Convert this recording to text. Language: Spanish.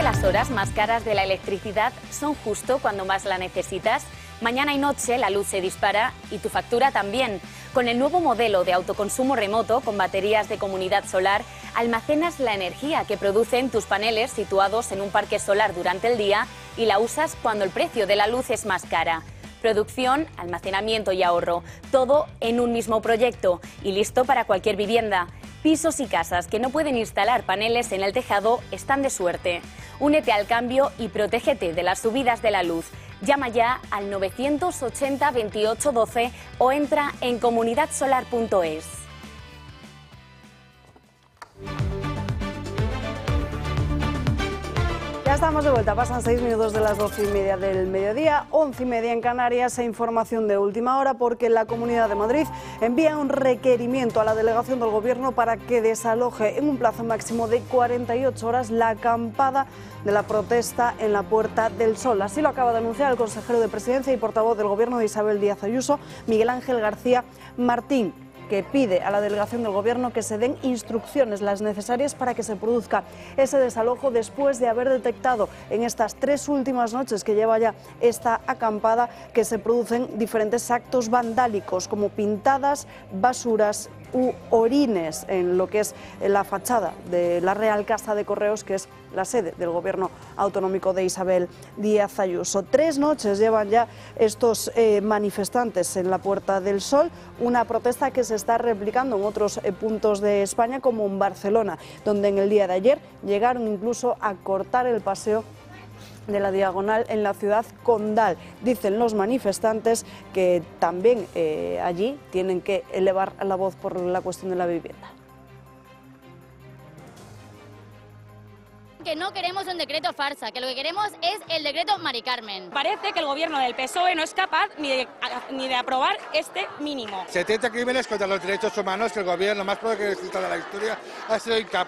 las horas más caras de la electricidad son justo cuando más la necesitas. Mañana y noche la luz se dispara y tu factura también. Con el nuevo modelo de autoconsumo remoto con baterías de comunidad solar, almacenas la energía que producen tus paneles situados en un parque solar durante el día y la usas cuando el precio de la luz es más cara. Producción, almacenamiento y ahorro, todo en un mismo proyecto y listo para cualquier vivienda. Pisos y casas que no pueden instalar paneles en el tejado están de suerte. Únete al cambio y protégete de las subidas de la luz. Llama ya al 980 28 12 o entra en comunidadsolar.es. Ya estamos de vuelta, pasan 6 minutos de las 12:30 del mediodía, 11:30 en Canarias, e información de última hora porque la Comunidad de Madrid envía un requerimiento a la delegación del Gobierno para que desaloje en un plazo máximo de 48 horas la acampada de la protesta en la Puerta del Sol. Así lo acaba de anunciar el consejero de Presidencia y portavoz del Gobierno de Isabel Díaz Ayuso, Miguel Ángel García Martín, que pide a la delegación del Gobierno que se den instrucciones las necesarias para que se produzca ese desalojo después de haber detectado en estas 3 últimas noches que lleva ya esta acampada que se producen diferentes actos vandálicos como pintadas, basuras u orines en lo que es la fachada de la Real Casa de Correos, que es la sede del Gobierno autonómico de Isabel Díaz Ayuso. 3 noches llevan ya estos manifestantes en la Puerta del Sol, una protesta que se está replicando en otros puntos de España, como en Barcelona, donde en el día de ayer llegaron incluso a cortar el paseo de la Diagonal en la ciudad condal. Dicen los manifestantes que también allí tienen que elevar la voz por la cuestión de la vivienda. Que no queremos un decreto farsa, que lo que queremos es el decreto Mari Carmen. Parece que el gobierno del PSOE no es capaz ni de aprobar este mínimo. 70 crímenes contra los derechos humanos que el gobierno más progresista de la historia ha sido incapaz